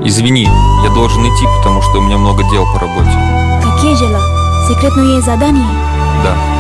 Извини, я должен идти, потому что у меня много дел по работе. Какие дела? Секретное задание? Да.